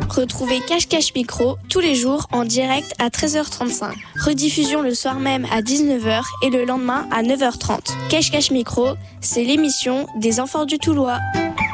Retrouvez Cache-Cache Micro tous les jours en direct à 13h35. Rediffusion le soir même à 19h et le lendemain à 9h30. Cache-Cache Micro, c'est l'émission des enfants du Toulois.